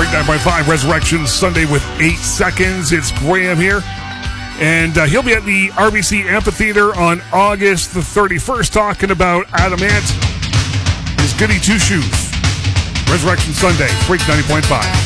Freak 9.5 Resurrection Sunday with 8 seconds. It's Graham here. And he'll be at the RBC Amphitheater on August the 31st talking about Adam Ant, his goody two shoes. Resurrection Sunday, Freak 90.5.